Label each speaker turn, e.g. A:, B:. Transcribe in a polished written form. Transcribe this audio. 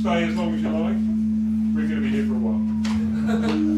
A: stay as long as you like. We're going to be here for a while.